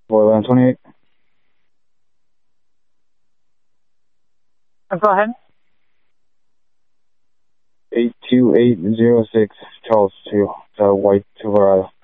Borderland 28. Go ahead. 82806 Charles 2, White Silverado.